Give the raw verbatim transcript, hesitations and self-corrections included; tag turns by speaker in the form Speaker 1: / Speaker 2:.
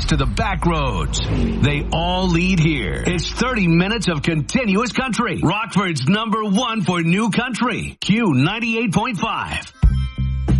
Speaker 1: byways to the back roads. They all lead here. It's thirty minutes of continuous country. Rockford's number one for new country. Q ninety-eight point five.